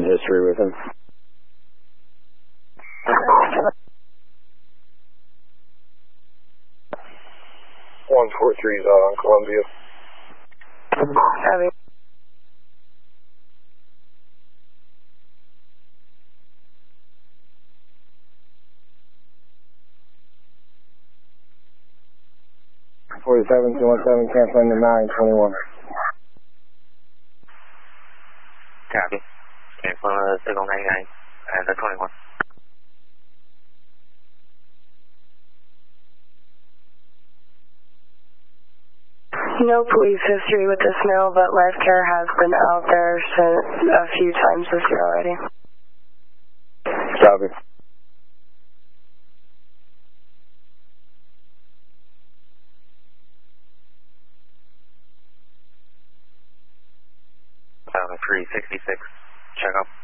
history with him. 143's out on Columbia. Copy. .47 217 canceling the 921. Copy. Cancel the signal 99 and the 21. No police history with the snow, but Life Care has been out there a few times this year already. Copy. .366, check up.